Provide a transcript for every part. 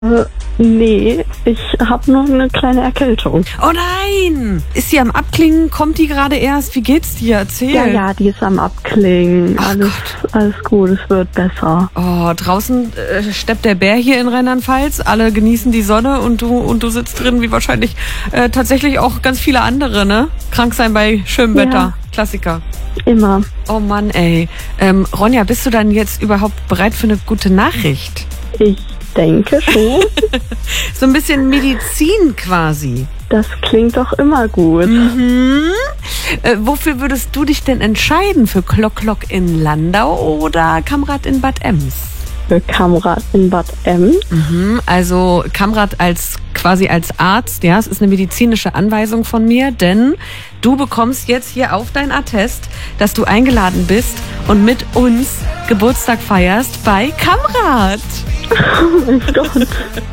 Nee, ich habe nur eine kleine Erkältung. Oh nein! Ist sie am Abklingen? Kommt die gerade erst? Wie geht's dir? Erzähl. Ja, die ist am Abklingen. Ach Alles gut, es wird besser. Oh, draußen steppt der Bär hier in Rheinland-Pfalz. Alle genießen die Sonne und du sitzt drin, wie wahrscheinlich tatsächlich auch ganz viele andere, ne? Krank sein bei schönem Wetter. Ja. Klassiker. Immer. Oh Mann, ey. Ronja, bist du dann jetzt überhaupt bereit für eine gute Nachricht? Ich denke schon. So ein bisschen Medizin quasi. Das klingt doch immer gut. Wofür würdest du dich denn entscheiden? Für Klock in Landau oder Kamrad in Bad Ems? Für Kamrad in Bad Ems. Also Kamrad quasi als Arzt, ja, es ist eine medizinische Anweisung von mir, denn du bekommst jetzt hier auf dein Attest, dass du eingeladen bist und mit uns Geburtstag feierst bei Kamrad. Oh mein Gott.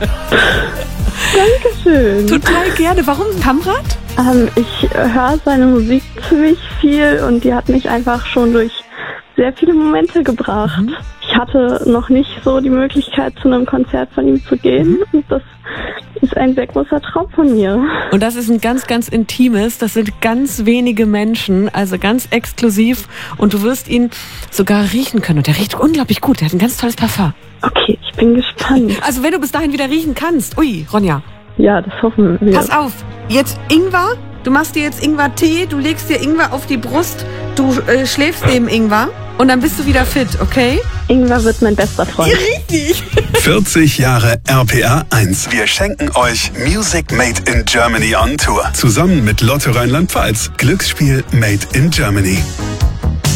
Dankeschön. Total gerne. Warum Kamrad? Ich höre seine Musik ziemlich viel und die hat mich einfach schon durch sehr viele Momente gebracht. Ich hatte noch nicht so die Möglichkeit, zu einem Konzert von ihm zu gehen. Und das ist ein sehr großer Traum von mir. Und das ist ein ganz, ganz intimes. Das sind ganz wenige Menschen, also ganz exklusiv. Und du wirst ihn sogar riechen können. Und der riecht unglaublich gut. Der hat ein ganz tolles Parfum. Okay, ich bin gespannt. Also wenn du bis dahin wieder riechen kannst. Ui, Ronja. Ja, das hoffen wir. Pass auf. Jetzt Ingwer. Du machst dir jetzt Ingwer-Tee. Du legst dir Ingwer auf die Brust. Du schläfst neben Ingwer. Und dann bist du wieder fit, okay? Ingwer wird mein bester Freund. Richtig. 40 Jahre RPA 1. Wir schenken euch Music Made in Germany on Tour. Zusammen mit Lotto Rheinland-Pfalz. Glücksspiel Made in Germany.